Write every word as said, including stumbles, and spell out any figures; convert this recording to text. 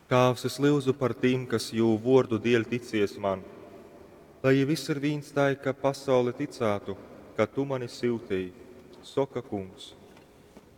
Tēvs, es lūdzu par tiem, kas jū vārdu dēļ ticies man, lai viss ir viens tā, ka pasaule ticētu, ka tu mani siltīji, soka kungs.